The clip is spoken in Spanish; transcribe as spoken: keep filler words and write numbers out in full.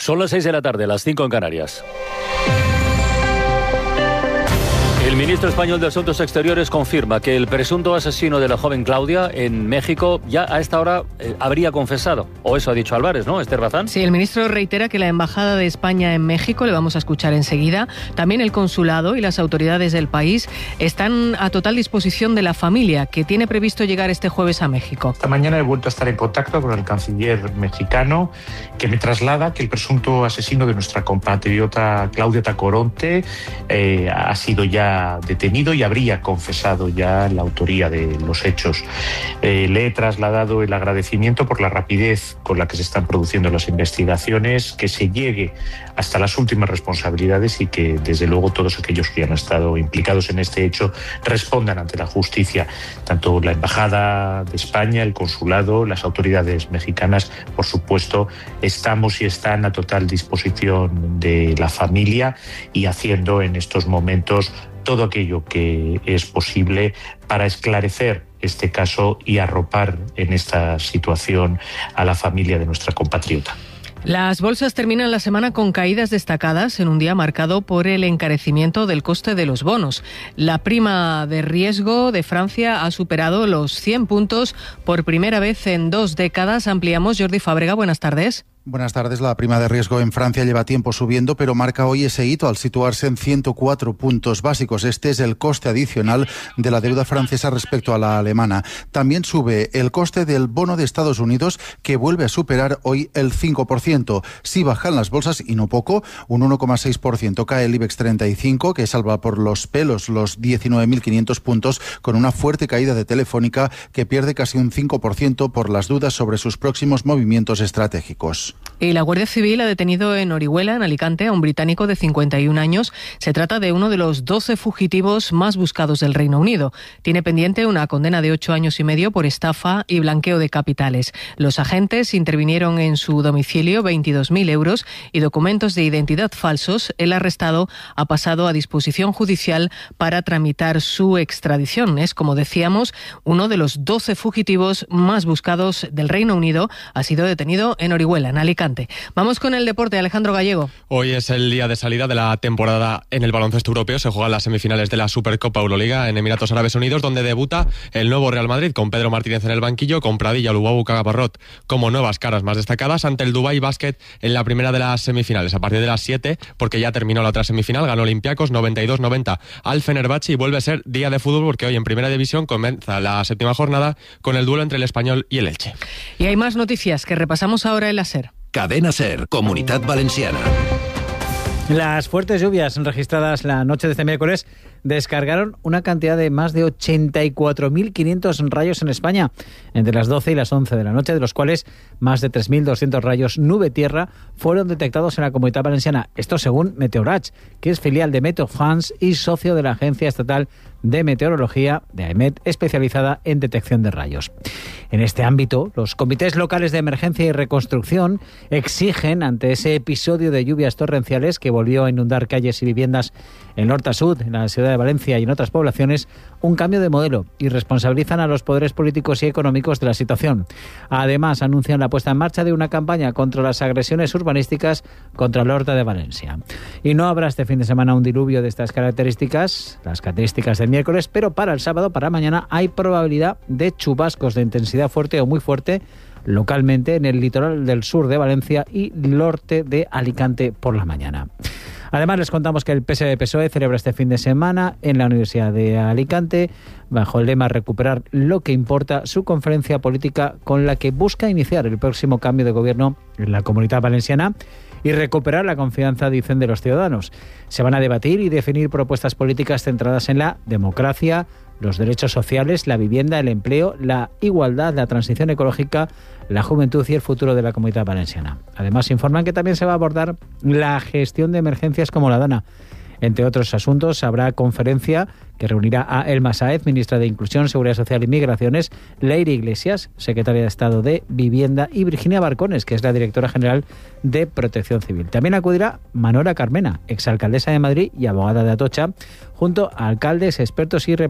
Son las seis de la tarde, las cinco en Canarias. El ministro español de Asuntos Exteriores confirma que el presunto asesino de la joven Claudia en México ya a esta hora eh, habría confesado. O eso ha dicho Álvarez, ¿no, Esther Bazán? Sí, el ministro reitera que la Embajada de España en México, le vamos a escuchar enseguida, también el consulado y las autoridades del país están a total disposición de la familia, que tiene previsto llegar este jueves a México. Esta mañana he vuelto a estar en contacto con el canciller mexicano, que me traslada que el presunto asesino de nuestra compatriota Claudia Tacoronte eh, ha sido ya detenido y habría confesado ya la autoría de los hechos. Eh, le he trasladado el agradecimiento por la rapidez con la que se están produciendo las investigaciones, que se llegue hasta las últimas responsabilidades y que desde luego todos aquellos que han estado implicados en este hecho respondan ante la justicia. Tanto la Embajada de España, el consulado, las autoridades mexicanas, por supuesto, estamos y están a total disposición de la familia y haciendo en estos momentos todo aquello que es posible para esclarecer este caso y arropar en esta situación a la familia de nuestra compatriota. Las bolsas terminan la semana con caídas destacadas en un día marcado por el encarecimiento del coste de los bonos. La prima de riesgo de Francia ha superado los cien puntos por primera vez en dos décadas. Ampliamos. Jordi Fábrega, buenas tardes. Buenas tardes. La prima de riesgo en Francia lleva tiempo subiendo, pero marca hoy ese hito al situarse en ciento cuatro puntos básicos. Este es el coste adicional de la deuda francesa respecto a la alemana. También sube el coste del bono de Estados Unidos, que vuelve a superar hoy el cinco por ciento. Sí bajan las bolsas, y no poco, un uno coma seis por ciento. Cae el IBEX treinta y cinco, que salva por los pelos los diecinueve mil quinientos puntos, con una fuerte caída de Telefónica, que pierde casi un cinco por ciento por las dudas sobre sus próximos movimientos estratégicos. Y la Guardia Civil ha detenido en Orihuela, en Alicante, a un británico de cincuenta y un años. Se trata de uno de los doce fugitivos más buscados del Reino Unido. Tiene pendiente una condena de ocho años y medio por estafa y blanqueo de capitales. Los agentes intervinieron en su domicilio veintidós mil euros y documentos de identidad falsos. El arrestado ha pasado a disposición judicial para tramitar su extradición. Es, como decíamos, uno de los doce fugitivos más buscados del Reino Unido. Ha sido detenido en Orihuela, en Alicante. Vamos con el deporte, Alejandro Gallego. Hoy es el día de salida de la temporada en el baloncesto europeo. Se juegan las semifinales de la Supercopa Euroliga en Emiratos Árabes Unidos, donde debuta el nuevo Real Madrid, con Pedro Martínez en el banquillo, con Pradilla, Lubabu, Caparrot como nuevas caras más destacadas, ante el Dubái Basket en la primera de las semifinales, a partir de las siete, porque ya terminó la otra semifinal. Ganó Olympiacos noventa y dos noventa al Fenerbahce y vuelve a ser día de fútbol, porque hoy en primera división comienza la séptima jornada con el duelo entre el Español y el Elche. Y hay más noticias que repasamos ahora en la SER. Cadena SER, Comunitat Valenciana. Las fuertes lluvias registradas la noche de este miércoles descargaron una cantidad de más de ochenta y cuatro mil quinientos rayos en España entre las doce y las once de la noche, de los cuales más de tres mil doscientos rayos nube-tierra fueron detectados en la Comunitat Valenciana. Esto según Meteorats, que es filial de Meteo France y socio de la Agencia Estatal de Meteorología de AEMET, especializada en detección de rayos. En este ámbito, los comités locales de emergencia y reconstrucción exigen, ante ese episodio de lluvias torrenciales que volvió a inundar calles y viviendas en Horta Sud, en la ciudad de Valencia y en otras poblaciones, un cambio de modelo y responsabilizan a los poderes políticos y económicos de la situación. Además, anuncian la puesta en marcha de una campaña contra las agresiones urbanísticas contra el Horta de Valencia. Y no habrá este fin de semana un diluvio de estas características, las características del miércoles, pero para el sábado, para mañana, hay probabilidad de chubascos de intensidad fuerte o muy fuerte localmente en el litoral del sur de Valencia y norte de Alicante por la mañana. Además, les contamos que el P S D P S O E celebra este fin de semana en la Universidad de Alicante, bajo el lema Recuperar lo que importa, su conferencia política con la que busca iniciar el próximo cambio de gobierno en la Comunitat Valenciana y recuperar la confianza, dicen, de los ciudadanos. Se van a debatir y definir propuestas políticas centradas en la democracia, los derechos sociales, la vivienda, el empleo, la igualdad, la transición ecológica, la juventud y el futuro de la Comunitat Valenciana. Además, informan que también se va a abordar la gestión de emergencias como la DANA. Entre otros asuntos, habrá conferencia que reunirá a Elma Sáez, ministra de Inclusión, Seguridad Social y Migraciones, Leire Iglesias, secretaria de Estado de Vivienda, y Virginia Barcones, que es la directora general de Protección Civil. También acudirá Manora Carmena, exalcaldesa de Madrid y abogada de Atocha, junto a alcaldes, expertos y representantes